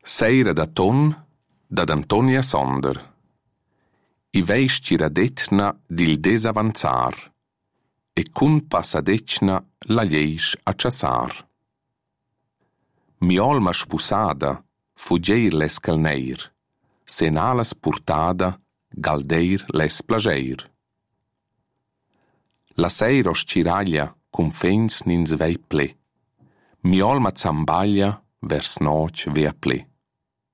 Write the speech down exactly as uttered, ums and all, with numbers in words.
Seira da ton, dad Antonia Sonder. I veis ciradetna dil desavanzar, e cun passadetna la lleisch a ciasar. Mi olma spusada, fuggeir l'escalneir, sen alas purtada, galdeir les plageir. La seira osciraglia, cum fens nins vei ple, mi olma zambaglia vers noc vea ple.